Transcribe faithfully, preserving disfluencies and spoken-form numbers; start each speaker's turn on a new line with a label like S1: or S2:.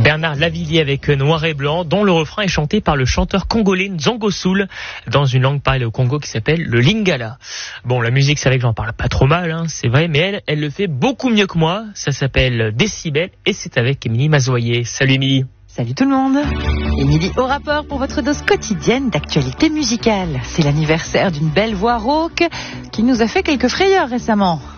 S1: Bernard Lavilliers avec Noir et Blanc, dont le refrain est chanté par le chanteur congolais Nzongo Soul, dans une langue parlée au Congo qui s'appelle le Lingala. Bon, la musique, c'est vrai que j'en parle pas trop mal, hein, c'est vrai, mais elle, elle le fait beaucoup mieux que moi. Ça s'appelle Décibel et c'est avec Émilie Mazoyer. Salut Émilie.
S2: Salut tout le monde. Émilie au rapport pour votre dose quotidienne d'actualité musicale. C'est l'anniversaire d'une belle voix rauque qui nous a fait quelques frayeurs récemment.